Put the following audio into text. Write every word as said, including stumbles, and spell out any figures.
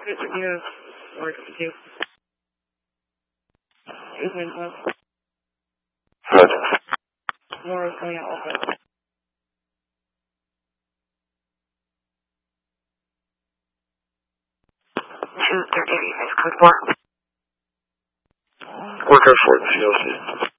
Good for you. Work to do. Even up. Good. More is going out also. Two thirty, code four. Worker for the C L C.